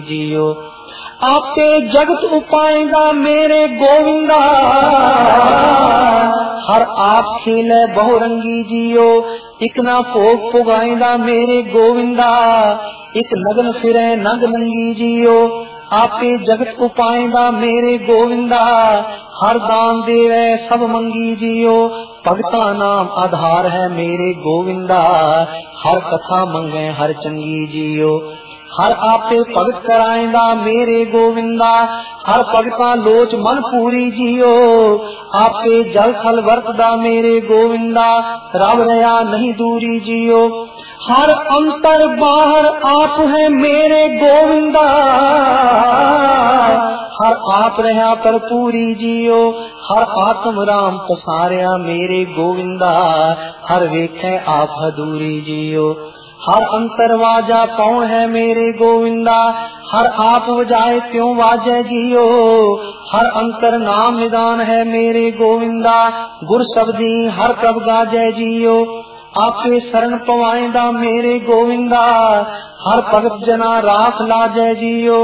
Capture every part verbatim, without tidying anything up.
जियो। आपे जगत उपाएगा मेरे गोविंदा, हर आप खेले बहुरंगी जियो। इक ना भोग पुगाएगा मेरे गोविंदा, इक नगन फिरे नंग नंगी जियो। आपे जगत उपाएगा मेरे गोविंदा, हर दान देवे सब मंगी जियो। भगता नाम आधार है मेरे गोविंदा, हर कथा मंगे हर चंगी जियो। हर आपे भगत कराएगा मेरे गोविंदा, हर भगता लोच मन पूरी जियो। आपे जल थल वर्तदा मेरे गोविंदा, रब रया नहीं दूरी जियो। हर अंतर बाहर आप है मेरे गोविंदा, हर आप रहा पर पूरी जियो। हर आत्म राम पसारिया मेरे गोविंदा, हर वेखे आप हदूरी जियो। हर अंतर वाजा कौन है मेरे गोविंदा, हर आप वजाए त्यों वाजे जियो। हर अंतर नाम निदान है मेरे गोविंदा, गुर शब्दी हर प्रभ गाजे जियो। आपे शरण पवाएंदा मेरे गोविंदा, हर भगत जना राख लाजे जियो।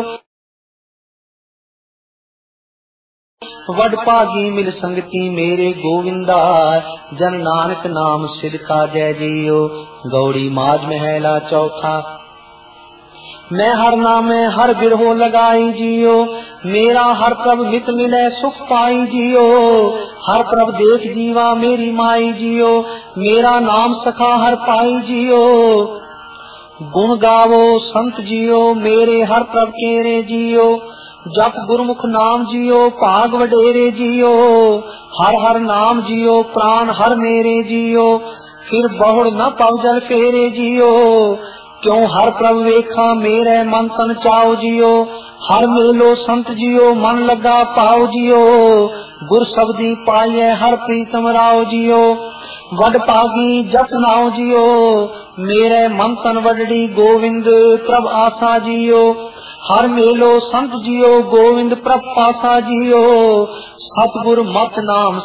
वड भागी मिल संगति मेरे गोविंदा, जन नानक नाम सिद्ध का जय जियो। गौड़ी माज महला चौथा, मैं हर नामे हर बिरहो लगाई जियो। मेरा हर प्रभ मित मिले सुख पाई जियो। हर प्रभ देख जीवा मेरी माई जियो। मेरा नाम सखा हर पाई जियो। गुण गावो संत जियो, मेरे हर प्रभ केरे जियो। जप गुरमुख नाम जियो, भाग वडेरे जियो। हर हर नाम जियो, प्राण हर मेरे जियो। फिर बहुड़ न पव जल फेरे जियो। क्यों हर प्रभ वेखा मेरे मन तन चाओ जियो। हर मेलो संत जियो, मन लगा पाओ जियो। गुर शब्दी पाइए हर प्रीतम राव जियो। वड पागी जप नाओ जियो, मेरे मन तन वडड़ी गोविंद प्रभ आसा जियो। हर मेलो संत जियो, गोविंद प्रभ पासा जियो। सतगुर मत नाम